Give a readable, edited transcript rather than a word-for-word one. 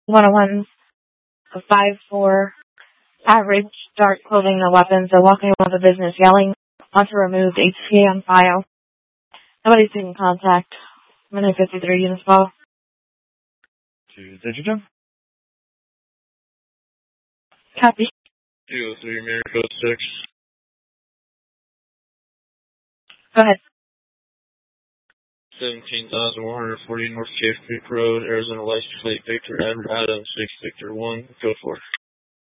101, 5-4, average, dark clothing, no weapons, or walking around the business yelling, want to remove HCA on file. Nobody's taking contact. Minute 53, units fall. To Digital. Copy. 203, mirror code 6. Go ahead. 17,140 North Cave Creek Road, Arizona license plate Victor Edward Adams 6 Victor 1, code 4.